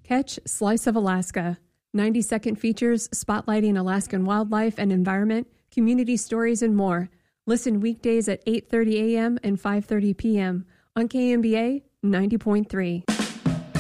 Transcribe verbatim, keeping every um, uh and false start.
Catch Slice of Alaska, ninety-second features spotlighting Alaskan wildlife and environment, community stories, and more. Listen weekdays at eight thirty a.m. and five thirty p.m. on K M B A ninety point three.